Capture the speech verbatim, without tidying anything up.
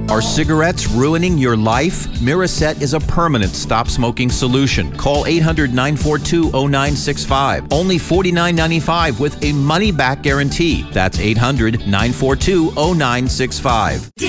Are cigarettes ruining your life? Miraset is a permanent stop-smoking solution. Call eight hundred, nine four two, oh nine six five. Only forty-nine ninety-five with a money-back guarantee. That's eight hundred, nine four two, oh nine six five.